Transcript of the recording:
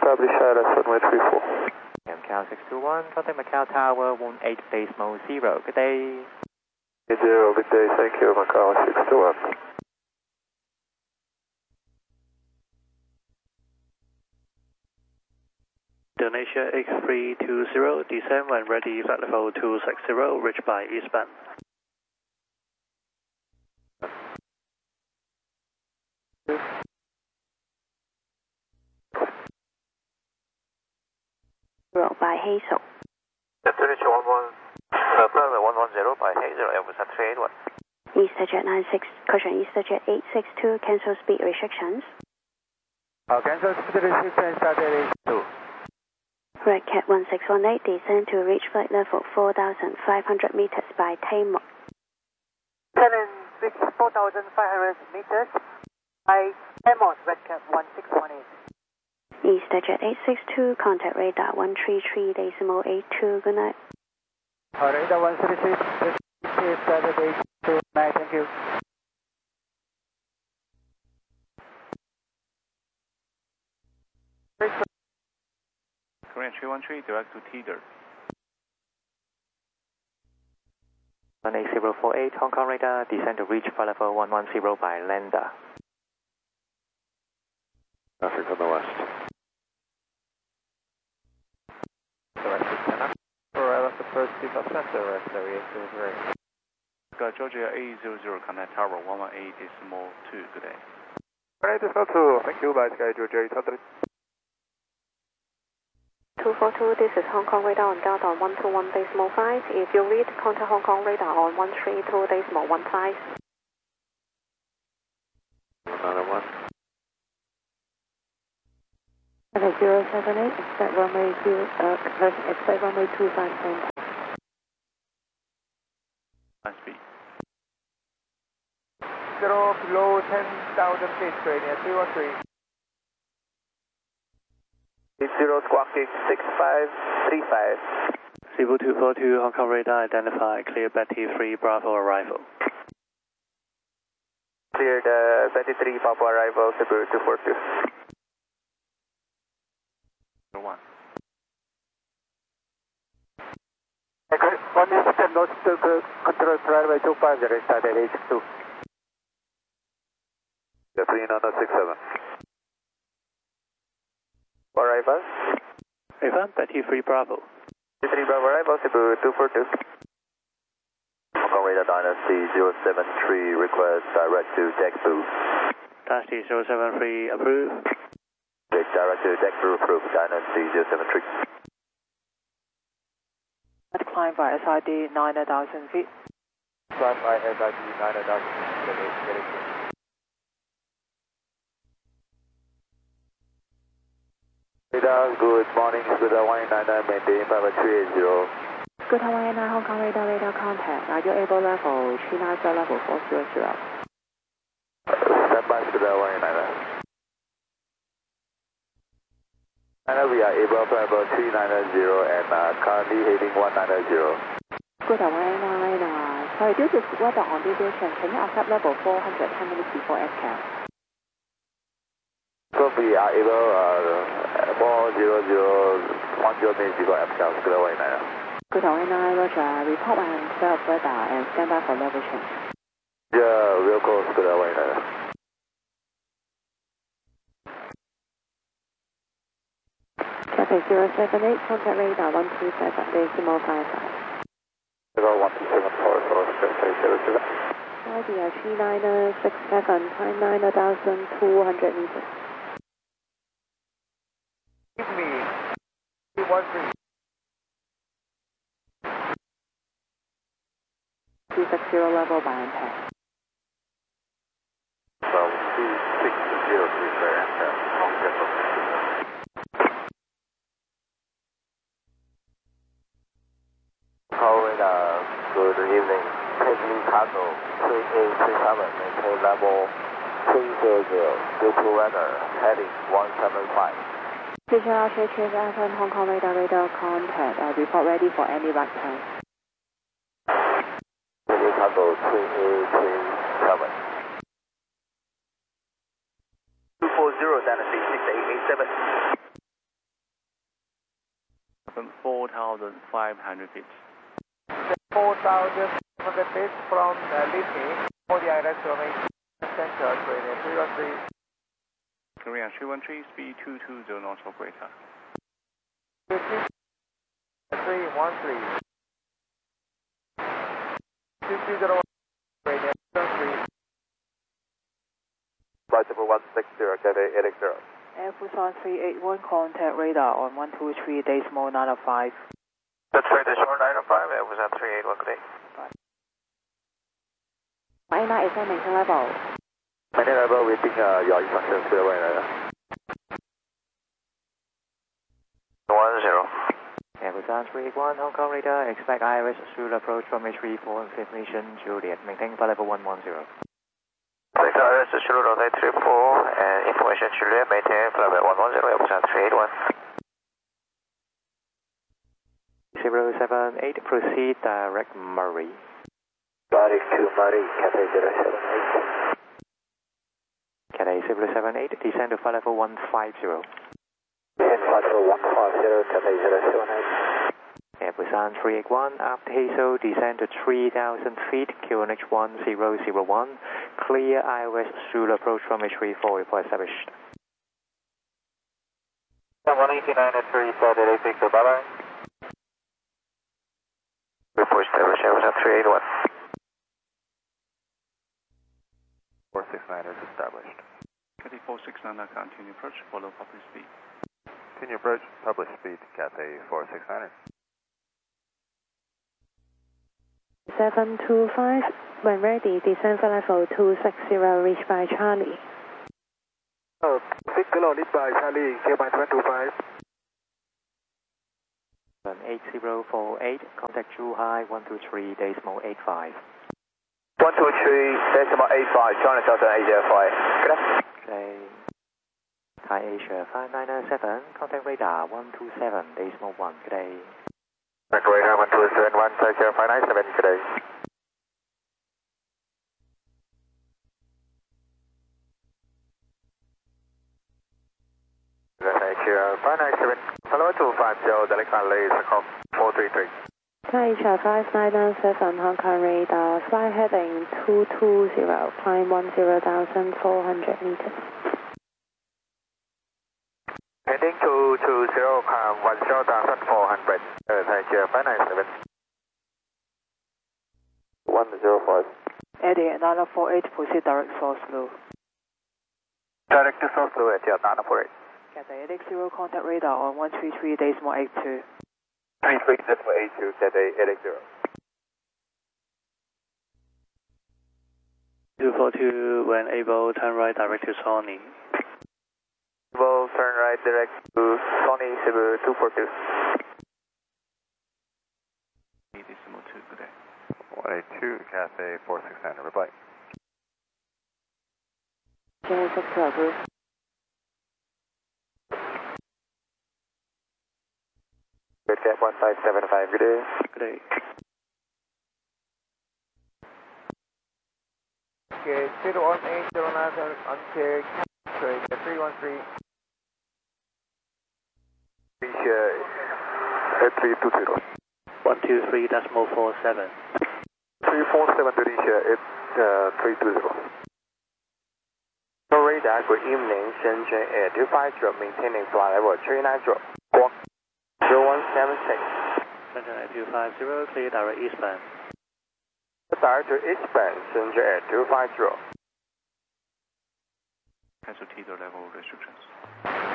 Establish ILS runway 34. Macau 621, contact Macau Tower 18.0. Good day. 80, good day, thank you, Macau 621. Indonesia X320, descend when ready, flight level 260, reach by eastbound. By Hazel. Temperature 110 by Hazel, Airbus 381. EasterJet 96, caution EasterJet 862, cancel speed restrictions. Cancel speed restrictions started 82. Red Cat 1618, descend to reach flight level 4,500 meters by Tamar. 4,500 meters by Tamar, Red Cat 1618. EasterJet 862, contact radar 133.82, good night. Radar 136, started 82, night, thank you. Korean 313, direct to Teeter. 18048, Hong Kong radar, descend to reach flight level 110 by Lander. Traffic on the west. Directed 10 arrival at the first default center, rest area 23. Georgia A00, contact Tower 118.2, good day. Alright, this is 2, thank you, by Sky Georgia 800. 242, this is Hong Kong radar on guard on 121.5. If you read, contact Hong Kong radar on 132.15. Another one. 078, expect runway 25 center. Speed. 0 below 10,000 feet, Korean 313. 80 squawk 6535. Cebu 242, Hong Kong radar, identify, clear Betty 3 Bravo arrival. Cleared Betty 3 Papa arrival, Cebu 242. 1. One system notes to control runway 250, started 82. 3967. Arrival. Affirm, Betty 3 Bravo. Betty 3 Bravo arrival, Cebu 242. Hong Kong radar Dynasty 073, request direct to deck booth. Dynasty 073, approved. Direct to deck booth, approved, Dynasty 073. Climb by SID 9,000 feet. Climb by SID 9,000 feet. Radar, good morning, good 199, maintain 5380. Good Hawaii 9 Hong Kong radar contact. Are you able level 39 level 400? Stand by, good 199. And we are able to level 390 and currently heading 190. Good Hawaii 9. Sorry, due to weather on deviation, can you accept level 400 10 minutes before SCAL? So we are able 4010 minutes before SCAL, good 199. Good Hawaii 9, Roger. Report when 12 weather and stand by for level change. Yeah, real close, good 199. Traffic 078, contact radar 127.55. 127.4, Idea 3967, time 9,200 meters. Give me 313. 260 level by impact. From 2603 per aircraft, Hong Kong. Good evening. Taking cargo 3837, maintain level 300, due to weather, heading 175. Future RHH FM Hong Kong radar contact. Report ready for any right turn. Taking cargo 3837. 240, Dynasty 6887. 4,500 feet. 4,500 feet from Lisney, for the ILS formation center, Korea 313. Korea 313, speed 220 knots or greater. 313. 220, Korea 313. Flight level 160, Cathay 860. Air Busan 381, contact radar on 123.905. That's right, Short 905, Air Busan 381, good day. Aina is maintain level. Maintain level, waiting your instructions clear right now. 10. Air Busan 381, Hong Kong radar, expect IRS through approach from H34 and Information Juliet, maintain flight level 110. Expect IRS through 34 and Information Juliet, maintain flight level 110, Air Busan 381. 078, proceed direct Murray. Direct to Murray, Cathay 078. Cathay 078, descend to flight level 150. Descend flight level 150, Cathay 078. Air Busan 381, after Hazel, descend to 3,000 feet, QNH 1001, clear IOS through approach from H34, report established. 189 at 3, bye-bye. Report established, Air Busan 381. 469 is established. Cathay 469, continue approach, follow public speed. Continue approach, public speed, Cathay 469. 725, when ready, descend for level 260, reach by Charlie. Big below, lead by Charlie, clear by 225. 8048, contact Zhuhai 123.85. 123.85, China Delta 805. Good day. Okay. Thai Asia 5997, contact radar 127.1. Good day. Contact radar 1271, Thai Asia 597, good day. Thai Asia 597, follow 250, direct runway 433. Thai Asia 5997, Hong Kong radar, fly heading 220, climb 10,400 meters. Heading 220, climb 10,400. Thai Asia 597. 105. Eddie 948, proceed direct source blue. Direct to source blue at 948. Cathay 80, contact radar on 133.82. 33.82, Cathay 880. 242, when able, turn right direct to Sony. Able, turn right direct to Sony Cebu 242. 8.2, good day. 182, Cathay 469, reply. Genesis Club. Good Cap 1575, good day. Good day. Okay, 01809 until trade 313. Asia 8320. 123.47. 347 Indonesia 8320. So radar, good evening, Shenzhen Air 250, maintaining flight level 390. Guam 0176. Shenzhen 250, clear direct eastbound. Direct to eastbound, Shenzhen Air 250. Cancel teeter level restrictions.